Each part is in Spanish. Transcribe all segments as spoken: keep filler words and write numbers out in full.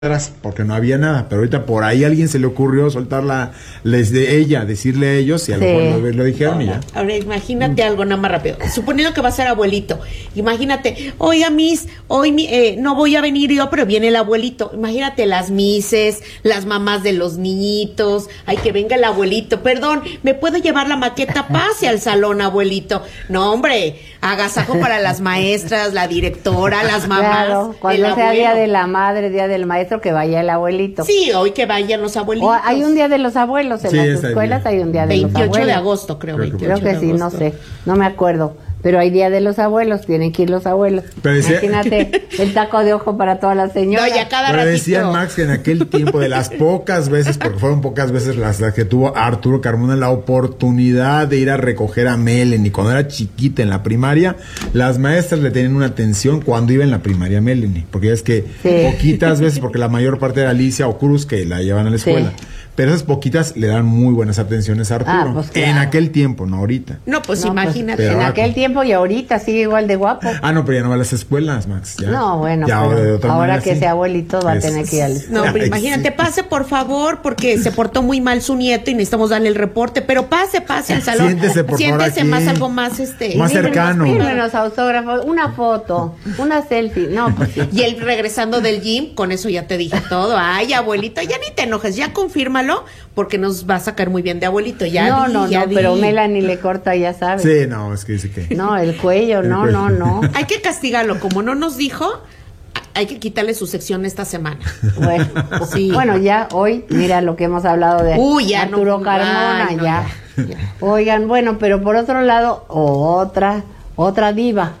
porque no había nada, pero ahorita por ahí a alguien se le ocurrió soltarla, les de ella, decirle a ellos y a lo Sí. mejor lo, lo dijeron y ya. Ahora imagínate algo nada más rápido, suponiendo que va a ser abuelito, imagínate, oiga Miss, hoy mi, eh, no voy a venir yo, pero viene el abuelito, imagínate las misses, las mamás de los niñitos, ay que venga el abuelito, perdón, ¿me puedo llevar la maqueta? Pase al salón, abuelito. No hombre, agasajo para las maestras, la directora, las mamás. Claro, cuando el sea abuelo. día de la madre, día del maestro, que vaya el abuelito. Sí, hoy que vayan los abuelitos. O hay un día de los abuelos, en Sí, las ese escuelas día. hay un día de los veintiocho abuelos. de agosto, creo. Creo que veintiocho Creo que de sí, no agosto. sé, no me acuerdo. Pero hay día de los abuelos, tienen que ir los abuelos. Pero decía- Imagínate el taco de ojo para todas las señoras. No, ya cada Pero ratito. decía Max que en aquel tiempo, de las pocas veces, porque fueron pocas veces las, las que tuvo Arturo Carmona la oportunidad de ir a recoger a Melanie cuando era chiquita en la primaria, las maestras le tenían una atención cuando iba en la primaria Melanie, porque es que Sí. poquitas veces, porque la mayor parte era Alicia o Cruz que la llevan a la escuela, Sí. pero esas poquitas le dan muy buenas atenciones a Arturo. Ah, pues claro. En aquel tiempo, no ahorita. No, pues No, pues, imagínate. pero- en aquel tiempo y ahorita sigue igual de guapo. Ah, no, pero ya no va a las escuelas, Max. Ya. No, bueno, Ya, pero de otra ahora manera, que sí. sea abuelito va a Es- tener que ir al... No, pero Ay, imagínate, sí. pase por favor, porque se portó muy mal su nieto y necesitamos darle el reporte, pero pase, pase al salón. Siéntese, por favor, Siéntese aquí. más, algo más, este. Más mire, cercano. más- Fírmenos autógrafos, una foto, una selfie. No, pues sí. Y él regresando del gym, con eso ya te dije todo. Ay, abuelito, ya ni te enojes, ya confírmalo, porque nos va a sacar muy bien de abuelito. Ya no, di, no, ya no, di. pero Melanie le corta, ya sabes. Sí, no, es que dice que. No, el cuello, El no, cuello. no, no. Hay que castigarlo, como no nos dijo, hay que quitarle su sección esta semana. Bueno, Sí. bueno, ya hoy, mira lo que hemos hablado de Uy, ya no- Arturo Carmona, ay, no, ya. ya, ya. Oigan, bueno, pero por otro lado, otra, otra diva,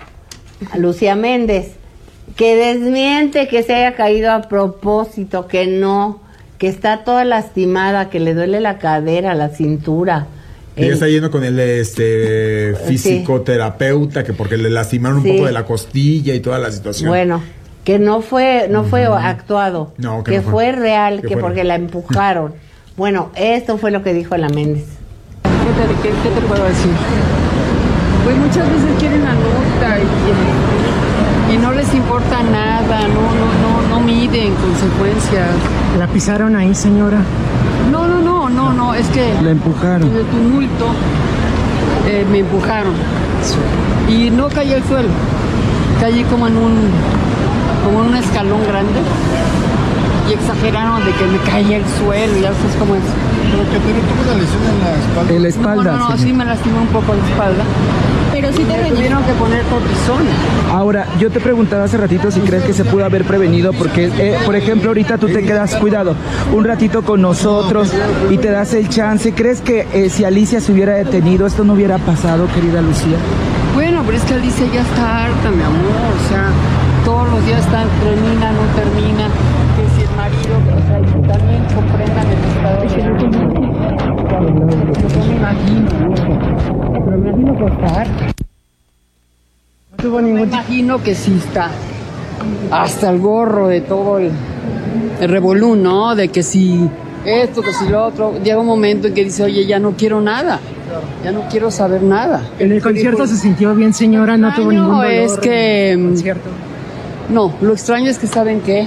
Lucía Méndez, que desmiente que se haya caído a propósito, que no, que está toda lastimada, que le duele la cadera, la cintura. Ella El- está yendo con el este fisicoterapeuta, que porque le lastimaron un Sí. poco de la costilla y toda la situación. Bueno, que no fue, no fue actuado, No, que que no fue. fue real, Que que fue porque real. la empujaron. Bueno, esto fue lo que dijo la Méndez. ¿Qué te, qué- qué te puedo decir? Pues muchas veces quieren la nota y, y no les importa nada, no, no, no, no miden consecuencias. ¿La pisaron ahí, señora? No, no, no, no, no, es que La empujaron. en el tumulto eh, me empujaron y no caí al suelo, caí como en un, como en un escalón grande y exageraron de que me caí al suelo, ya sabes cómo es. Pero que pero tuvo una lesión en la espalda. En la espalda. No, no, no, señor. sí me lastimó un poco la espalda. Pero sí te tuvieron que poner cortisona. Ahora, yo te preguntaba hace ratito si crees que se pudo haber prevenido, porque, eh, por ejemplo, ahorita tú te quedas, cuidado, un ratito con nosotros y te das el chance. ¿Crees que eh, si Alicia se hubiera detenido, esto no hubiera pasado, querida Lucía? Bueno, pero es que Alicia ya está harta, mi amor. O sea, todos los días están, termina, no termina. Que si el marido, o sea, y también comprendan el estado de ánimo. Yo me imagino, ¿no? Pero me imagino que está harta. No tuvo Me ningún imagino que sí está hasta el gorro de todo el, el revolú, ¿no? De que si esto, que si lo otro. Llega un momento en que dice, oye, ya no quiero nada. Ya no quiero saber nada. ¿En el concierto se sintió bien, señora? ¿No tuvo ningún dolor? Es que- en el concierto? No, lo extraño es que saben qué,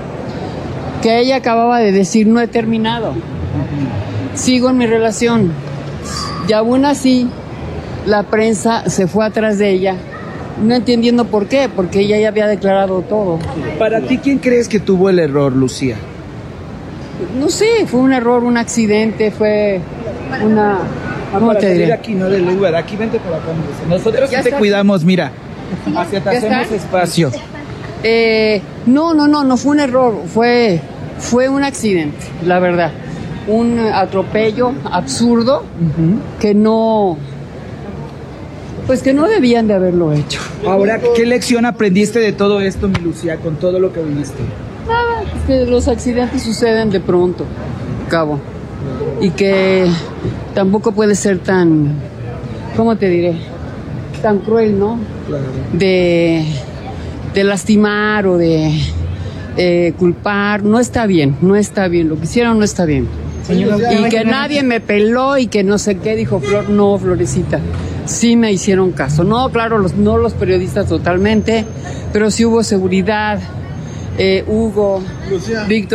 que ella acababa de decir no he terminado, sigo en mi relación y aún así la prensa se fue atrás de ella, no entendiendo por qué, porque ella ya había declarado todo. Para ti, ¿quién crees que tuvo el error, Lucía? No sé, fue un error, un accidente, fue una... ¿Cómo Para te salir diré? aquí, no del Uber, aquí vente para acá. Melissa. Nosotros ¿Ya sí te está? cuidamos, mira. Hacia te ¿Ya hacemos está? espacio. Eh, no, no, no, no fue un error, fue, fue un accidente, la verdad. Un atropello absurdo que no, pues que no debían de haberlo hecho. Ahora, ¿qué lección aprendiste de todo esto, mi Lucía, con todo lo que viviste? Nada, es que los accidentes suceden de pronto, cabo. Y que tampoco puede ser tan, ¿cómo te diré? Tan cruel, ¿no? De, de lastimar o de eh, culpar. No está bien, no está bien. Lo que hicieron no está bien. Y que nadie me peló y que no sé qué, dijo Flor. No, Florecita, sí me hicieron caso. No, claro, los, no los periodistas totalmente, pero sí hubo seguridad. eh, Hugo, Lucía. Víctor.